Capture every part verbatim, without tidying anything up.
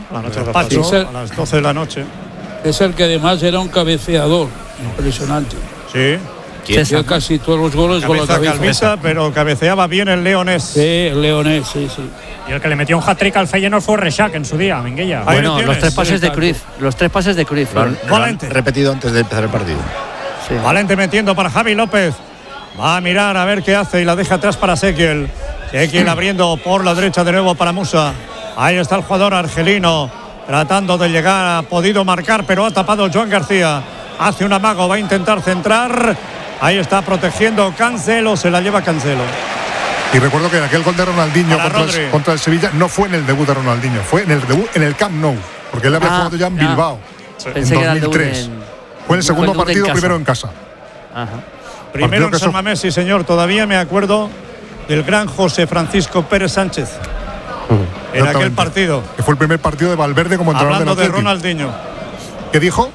La noche del Pacho, despacho. a las doce de la noche. Es el que además era un cabeceador impresionante. Sí. Hacía casi todos los goles con la Cabeza cabeza. calvisa, pero cabeceaba bien el leonés. Sí, el leonés, sí, sí. Y el que le metió un hat-trick al Feyenoord fue Rexach en su día, Minguella. Ahí Bueno, lo los tres tienes. pases Sí, de Cruyff. Los tres pases de Cruyff. Lo han, lo han Valente. repetido antes de empezar el partido. Sí. Valente metiendo para Javi López. Va a mirar a ver qué hace y la deja atrás para Sequiel. Sequiel abriendo por la derecha de nuevo para Musa. Ahí está el jugador argelino tratando de llegar. Ha podido marcar, pero ha tapado Joan García. Hace un amago, va a intentar centrar. Ahí está protegiendo Cancelo. Se la lleva Cancelo. Y recuerdo que aquel gol de Ronaldinho Para contra Rodri. el, contra el Sevilla no fue en el debut de Ronaldinho, fue en el debut en el Camp Nou, porque él había Ah, jugado ya en ah. Bilbao Pensé en que era el dos debut mil tres. en- Fue el segundo debut en partido, casa. primero en casa. Ajá. Primero Partido en que San eso- Mamés, sí señor. Todavía me acuerdo del gran José Francisco Pérez Sánchez. En aquel Exactamente. partido. Que fue el primer partido de Valverde como entrenador Hablando del de Atleti. Ronaldinho. ¿Qué dijo?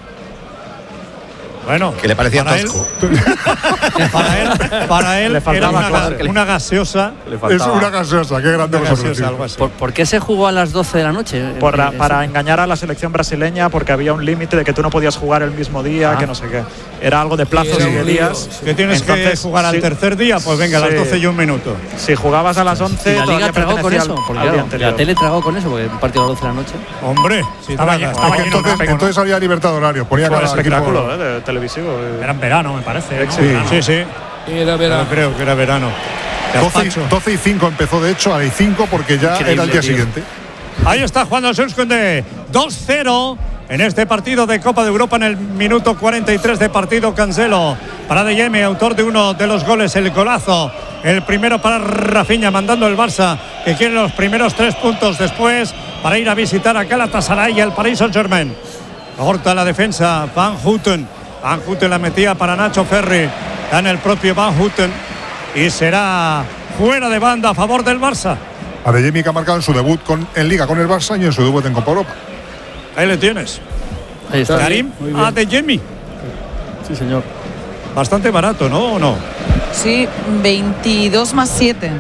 Bueno, Que le parecía para él, tosco. para él, para él Le era faltaba una, clase. ga- una gaseosa. Es una gaseosa, qué grande Una vos gaseosa, algo así. ¿Por, por qué se jugó a las doce de la noche? Por la- Eh, para eso. engañar a la selección brasileña, porque había un límite de que tú no podías jugar el mismo día, Ah. que no sé qué. Era algo de plazos Era y de un lío, días. sí. Que tienes que Entonces, jugar al sí. tercer día, pues venga, a las Sí. doce y un minuto. Si jugabas a las once, Y la todavía liga tragó con pertenecía eso. al- Porque al día claro, anterior. la tele tragó con eso, porque un partido a las doce de la noche. Hombre, si Estaba tragas. ya- estaba Porque lleno de entonces, pego, ¿no? entonces había libertad de horario. Ponía Fue un cada espectáculo equipo- eh, de televisivo. eh. Era en verano, me parece. ¿no? Sí. Verano. Sí, sí. Era Yo verano. creo que era verano. doce, Gazpacho. y, doce y cinco empezó, de hecho, a las cinco porque ya Increíble, era el día tío. siguiente. Ahí está jugando el Seuskende. dos cero en este partido de Copa de Europa en el minuto cuarenta y tres de partido. Cancelo para De Jemi, autor de uno de los goles, el golazo. El primero para Rafinha, mandando el Barça, que quiere los primeros tres puntos después para ir a visitar a Galatasaray y al Paris Saint-Germain. Corta la defensa Van Houten. Van Houten la metía para Nacho Ferri. Está en el propio Van Houten y será fuera de banda a favor del Barça. Adeyemi, que ha marcado en su debut con, en Liga con el Barça y en su debut en Copa Europa. Ahí le tienes. Ahí está. Karim muy bien. Adeyemi. Sí, señor. Bastante barato, ¿no? ¿O no? Sí, veintidós más siete.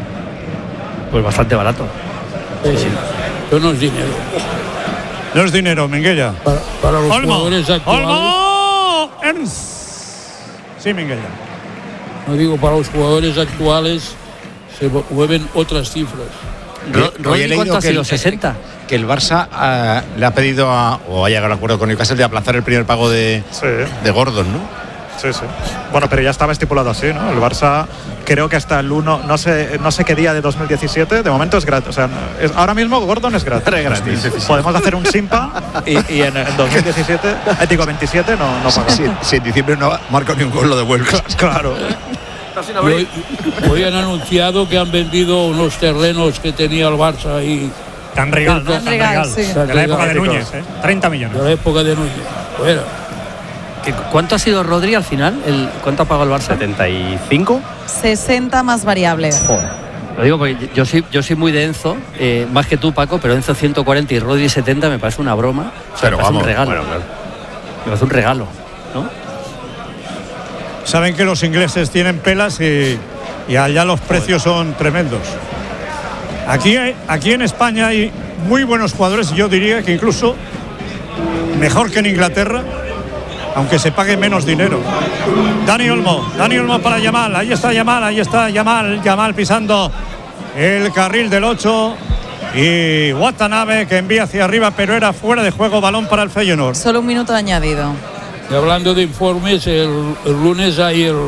Pues bastante barato. Sí, sí. Eso no es dinero. No es dinero, Minguella. Para, para los Olmo. jugadores actuales. Olmo. Ernst. Sí, Minguella. No digo para los jugadores actuales, se mueven otras cifras. Ro- Hoy he Rodri, leído ¿cuánto ha que el- sido? ¿sesenta? Que el Barça ah, le ha pedido a, o ha llegado al acuerdo con Newcastle de aplazar el primer pago de, Sí, de Gordon, ¿no? sí, sí. Bueno, pero ya estaba estipulado así, ¿no? El Barça, creo que hasta el uno, no sé, no sé qué día de dos mil diecisiete, de momento es gratis. O sea, es- ahora mismo Gordon es gratis. Es gratis. Podemos hacer un Simpa y, y en, en dos mil diecisiete, eh, digo veintisiete, no, no pagamos. Si, si en diciembre no marca ni un gol, lo devuelves. Claro. Y hoy, hoy han anunciado que han vendido unos terrenos que tenía el Barça ahí Can Regal, ¿no? Can Can Regal, Regal. sí. De la época de Can Núñez, ¿eh? treinta millones. de la época de Núñez. Fuera. ¿Qué- ¿Cuánto ha sido Rodri al final? El, ¿Cuánto ha pagado el Barça? setenta y cinco. sesenta más variable. Lo digo porque yo soy, yo soy muy de Enzo, eh, más que tú, Paco, pero Enzo ciento cuarenta y Rodri setenta me parece una broma. O sea, Pero me parece vamos, un regalo. bueno, claro. Me parece un regalo, ¿no? Saben que los ingleses tienen pelas y, y allá los precios son tremendos. Aquí, hay- aquí en España hay muy buenos jugadores y yo diría que incluso mejor que en Inglaterra, aunque se pague menos dinero. Dani Olmo, Dani Olmo para Yamal, ahí está Yamal, ahí está Yamal, Yamal pisando el carril del ocho y Watanabe que envía hacia arriba, pero era fuera de juego, balón para el Feyenoord. Solo un minuto añadido. Y hablando de informes, el, el lunes hay el,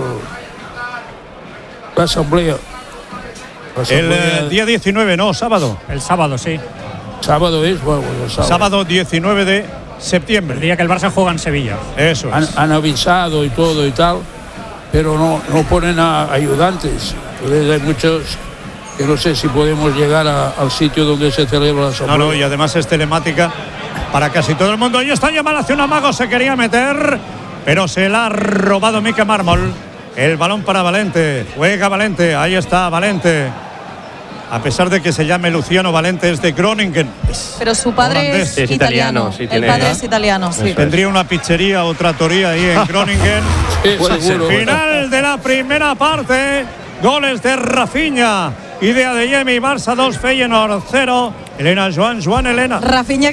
la asamblea. La El asamblea- eh, día diecinueve, no, sábado. El sábado, sí. sábado es, bueno, pues el sábado. Sábado diecinueve de El septiembre. día que el Barça juega en Sevilla. Eso Han, es. han avisado y todo y tal, pero no, no ponen a ayudantes. Entonces hay muchos que no sé si podemos llegar a- al sitio donde se celebra la No, asamblea. no, y además es telemática para casi todo el mundo. Ahí está Yamal, hace un amago, se quería meter, pero se la ha robado Mica Mármol. El balón para Valente. Juega Valente, ahí está Valente. A pesar de que se llame Luciano Valente, es de Groningen. Es Pero su padre holandés. es, Sí, es italiano. italiano, sí, el tiene- padre es italiano, sí. Tendría una pizzería o tratoría ahí en Groningen. Sí, seguro. Final de la primera parte. Goles de Rafinha y de Adeyemi. Barça dos, Feyenoord cero. Elena Joan, Joan Elena. Rafinha